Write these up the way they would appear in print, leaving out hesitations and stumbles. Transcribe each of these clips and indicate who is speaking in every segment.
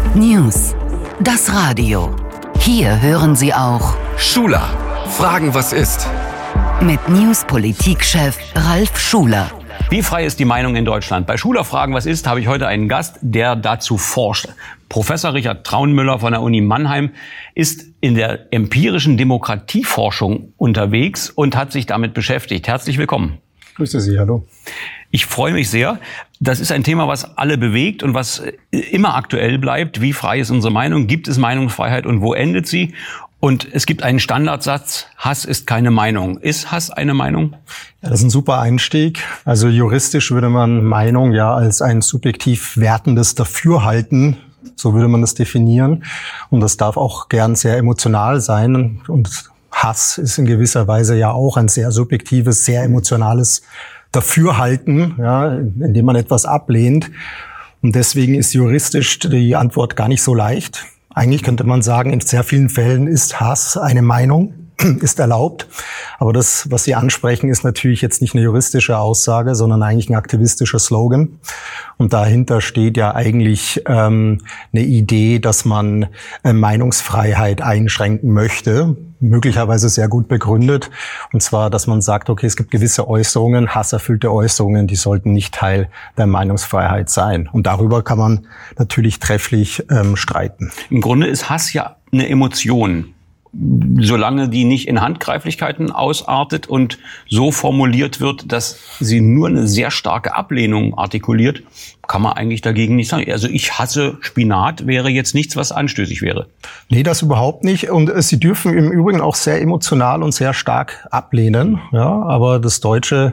Speaker 1: News. Das Radio. Hier hören Sie auch
Speaker 2: Schuler. Fragen, was ist?
Speaker 1: Mit News-Politikchef Ralf Schuler.
Speaker 3: Wie frei ist die Meinung in Deutschland? Bei Schuler Fragen, was ist, habe ich heute einen Gast, der dazu forscht. Professor Richard Traunmüller von der Uni Mannheim ist in der empirischen Demokratieforschung unterwegs und hat sich damit beschäftigt. Herzlich willkommen.
Speaker 4: Grüße Sie, hallo.
Speaker 3: Ich freue mich sehr. Das ist ein Thema, was alle bewegt und was immer aktuell bleibt. Wie frei ist unsere Meinung? Gibt es Meinungsfreiheit und wo endet sie? Und es gibt einen Standardsatz, Hass ist keine Meinung. Ist Hass eine Meinung?
Speaker 4: Das ist ein super Einstieg. Also juristisch würde man Meinung ja als ein subjektiv wertendes Dafürhalten, so würde man das definieren. Und das darf auch gern sehr emotional sein. Und Hass ist in gewisser Weise ja auch ein sehr subjektives, sehr emotionales Dafürhalten, ja, indem man etwas ablehnt. Und deswegen ist juristisch die Antwort gar nicht so leicht. Eigentlich könnte man sagen, in sehr vielen Fällen ist Hass eine Meinung, ist erlaubt. Aber das, was Sie ansprechen, ist natürlich jetzt nicht eine juristische Aussage, sondern eigentlich ein aktivistischer Slogan. Und dahinter steht ja eigentlich eine Idee, dass man Meinungsfreiheit einschränken möchte, möglicherweise sehr gut begründet. Und zwar, dass man sagt, okay, es gibt gewisse Äußerungen, hasserfüllte Äußerungen, die sollten nicht Teil der Meinungsfreiheit sein. Und darüber kann man natürlich trefflich streiten.
Speaker 3: Im Grunde ist Hass ja eine Emotion. Solange die nicht in Handgreiflichkeiten ausartet und so formuliert wird, dass sie nur eine sehr starke Ablehnung artikuliert, kann man eigentlich dagegen nicht sagen. Also ich hasse Spinat wäre jetzt nichts, was anstößig wäre.
Speaker 4: Nee, das überhaupt nicht. Und Sie dürfen im Übrigen auch sehr emotional und sehr stark ablehnen. Ja, aber das deutsche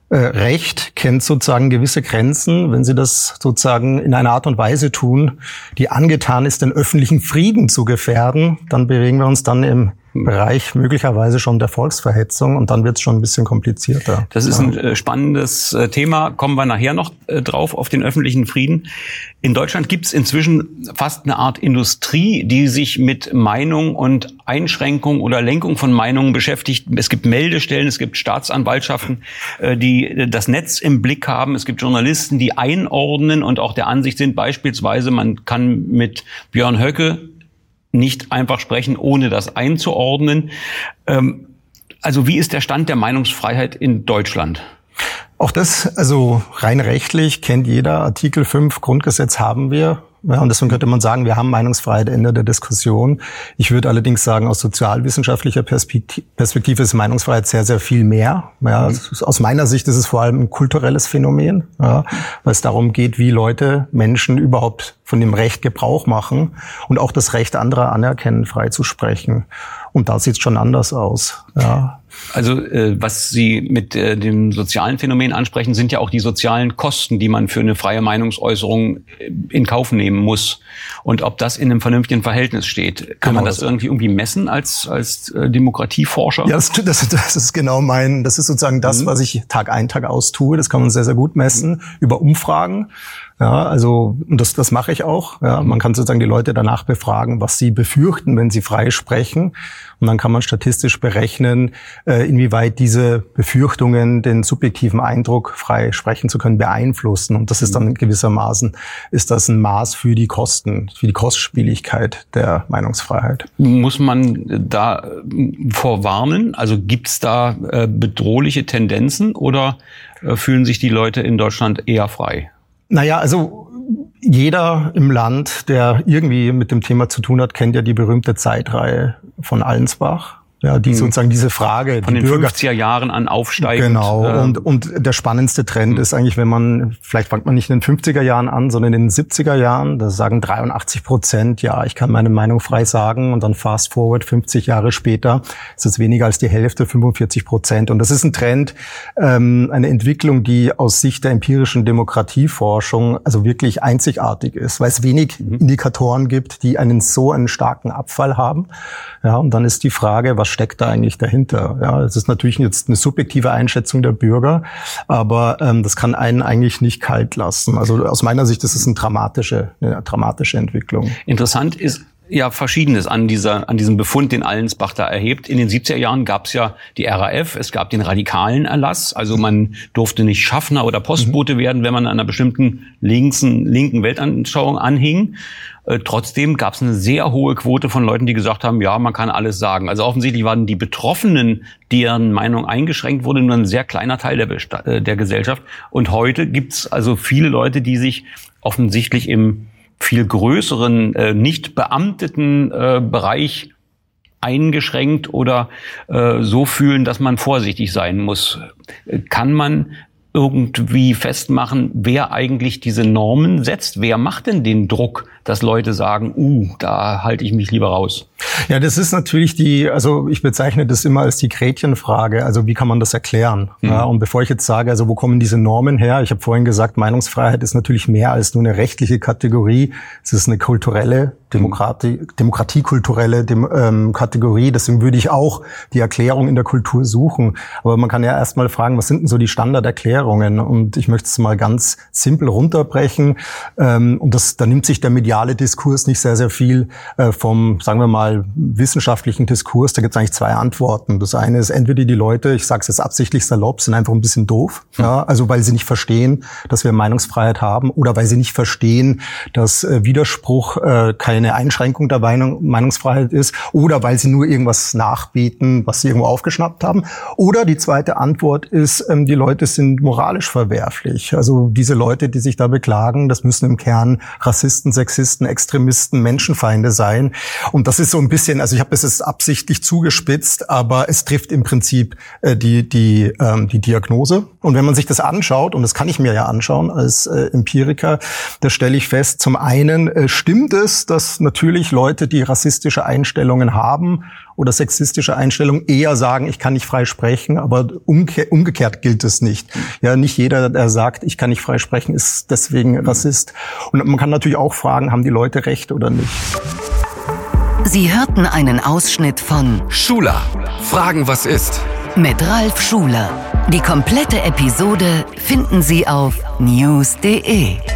Speaker 4: Recht kennt sozusagen gewisse Grenzen, wenn Sie das sozusagen in einer Art und Weise tun, die angetan ist, den öffentlichen Frieden zu gefährden, dann bewegen wir uns dann im Bereich möglicherweise schon der Volksverhetzung und dann wird es schon ein bisschen komplizierter.
Speaker 3: Das ist ein spannendes Thema, kommen wir nachher noch drauf, auf den öffentlichen Frieden. In Deutschland gibt es inzwischen fast eine Art Industrie, die sich mit Meinung und Einschränkung oder Lenkung von Meinungen beschäftigt. Es gibt Meldestellen, es gibt Staatsanwaltschaften, die das Netz im Blick haben. Es gibt Journalisten, die einordnen und auch der Ansicht sind, beispielsweise, man kann mit Björn Höcke nicht einfach sprechen, ohne das einzuordnen. Also wie ist der Stand der Meinungsfreiheit in Deutschland?
Speaker 4: Auch das, also rein rechtlich kennt jeder, Artikel 5 Grundgesetz haben wir. Ja, und deswegen könnte man sagen, wir haben Meinungsfreiheit, Ende der Diskussion. Ich würde allerdings sagen, aus sozialwissenschaftlicher Perspektive ist Meinungsfreiheit sehr, sehr viel mehr. Ja, aus meiner Sicht ist es vor allem ein kulturelles Phänomen, ja, weil es darum geht, wie Menschen überhaupt von dem Recht Gebrauch machen und auch das Recht anderer anerkennen, frei zu sprechen. Und da sieht es schon anders aus. Ja.
Speaker 3: Also was Sie mit dem sozialen Phänomen ansprechen, sind ja auch die sozialen Kosten, die man für eine freie Meinungsäußerung in Kauf nehmen muss. Und ob das in einem vernünftigen Verhältnis steht. Kann man das irgendwie messen als Demokratieforscher?
Speaker 4: Ja, das ist genau das ist sozusagen das, was ich Tag ein, Tag aus tue. Das kann man sehr, sehr gut messen über Umfragen. Ja, also, und das mache ich auch. Ja, man kann sozusagen die Leute danach befragen, was sie befürchten, wenn sie frei sprechen. Und dann kann man statistisch berechnen, inwieweit diese Befürchtungen den subjektiven Eindruck, frei sprechen zu können, beeinflussen. Und das ist dann gewissermaßen, ist das ein Maß für die Kosten, für die Kostspieligkeit der Meinungsfreiheit.
Speaker 3: Muss man da vorwarnen? Also gibt's da bedrohliche Tendenzen oder fühlen sich die Leute in Deutschland eher frei?
Speaker 4: Naja, also jeder im Land, der irgendwie mit dem Thema zu tun hat, kennt ja die berühmte Zeitreihe von Allensbach. Ja, die sozusagen diese Frage,
Speaker 3: von den 50er Jahren an aufsteigend.
Speaker 4: Genau. Und der spannendste Trend ist eigentlich, vielleicht fängt man nicht in den 50er Jahren an, sondern in den 70er Jahren. Da sagen 83%, ja, ich kann meine Meinung frei sagen. Und dann fast forward 50 Jahre später ist es weniger als die Hälfte, 45%. Und das ist ein Trend, eine Entwicklung, die aus Sicht der empirischen Demokratieforschung also wirklich einzigartig ist, weil es wenig Indikatoren gibt, die einen starken Abfall haben. Ja, und dann ist die Frage, was steckt da eigentlich dahinter? Ja, es ist natürlich jetzt eine subjektive Einschätzung der Bürger, aber das kann einen eigentlich nicht kalt lassen. Also aus meiner Sicht ist es eine dramatische Entwicklung.
Speaker 3: Interessant ist ja Verschiedenes an diesem Befund, den Allensbach da erhebt. In den 70er Jahren gab es ja die RAF, es gab den radikalen Erlass, also man durfte nicht Schaffner oder Postbote werden, wenn man an einer bestimmten linken Weltanschauung anhing. Trotzdem gab es eine sehr hohe Quote von Leuten, die gesagt haben, ja, man kann alles sagen. Also offensichtlich waren die Betroffenen, deren Meinung eingeschränkt wurde, nur ein sehr kleiner Teil der Gesellschaft. Und heute gibt's also viele Leute, die sich offensichtlich im viel größeren, nicht beamteten Bereich eingeschränkt oder so fühlen, dass man vorsichtig sein muss. Kann man irgendwie festmachen, wer eigentlich diese Normen setzt? Wer macht denn den Druck, dass Leute sagen, da halte ich mich lieber raus?
Speaker 4: Ja, das ist natürlich also ich bezeichne das immer als die Gretchenfrage. Also wie kann man das erklären? Ja, und bevor ich jetzt sage, also wo kommen diese Normen her? Ich habe vorhin gesagt, Meinungsfreiheit ist natürlich mehr als nur eine rechtliche Kategorie. Es ist eine kulturelle, demokratiekulturelle Kategorie. Deswegen würde ich auch die Erklärung in der Kultur suchen. Aber man kann ja erstmal fragen, was sind denn so die Standarderklärungen? Und ich möchte es mal ganz simpel runterbrechen. Und da nimmt sich der mediale Diskurs nicht sehr, sehr viel vom, sagen wir mal, wissenschaftlichen Diskurs. Da gibt es eigentlich zwei Antworten. Das eine ist, entweder die Leute, ich sage es jetzt absichtlich salopp, sind einfach ein bisschen doof. Ja, also weil sie nicht verstehen, dass wir Meinungsfreiheit haben, oder weil sie nicht verstehen, dass Widerspruch keine Einschränkung der Meinungsfreiheit ist, oder weil sie nur irgendwas nachbeten, was sie irgendwo aufgeschnappt haben. Oder die zweite Antwort ist, die Leute sind moralisch verwerflich. Also diese Leute, die sich da beklagen, das müssen im Kern Rassisten, Sexisten, Extremisten, Menschenfeinde sein. Und das ist so ein bisschen, also ich habe das jetzt absichtlich zugespitzt, aber es trifft im Prinzip die Diagnose. Und wenn man sich das anschaut, und das kann ich mir ja anschauen als Empiriker, da stelle ich fest, zum einen stimmt es, dass natürlich Leute, die rassistische Einstellungen haben oder sexistische Einstellungen, eher sagen, ich kann nicht frei sprechen, aber umgekehrt gilt es nicht. Ja, nicht jeder, der sagt, ich kann nicht frei sprechen, ist deswegen Rassist. Und man kann natürlich auch fragen, haben die Leute recht oder nicht?
Speaker 1: Sie hörten einen Ausschnitt von
Speaker 2: Schuler, Fragen, was ist?
Speaker 1: Mit Ralf Schuler. Die komplette Episode finden Sie auf news.de.